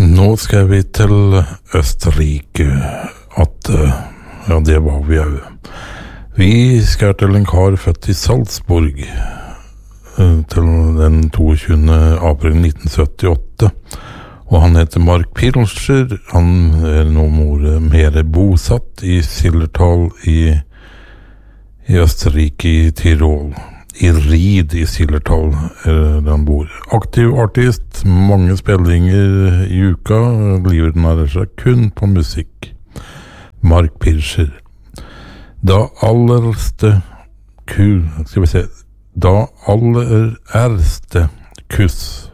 Nå skal vi til Østerrike, ja, det var vi jo. Vi skal til en kar født i Salzburg til den 22. april 1978, og han heter Mark Pilcher. Han nå mer bosatt i Zillertal i Østerrike, i Tirol. I Ried i Zillertal der han bor. Aktiv artist, mange spillinger i uka, livet nærer seg kun på musikk. Mark Pilcher. Da allerste kuss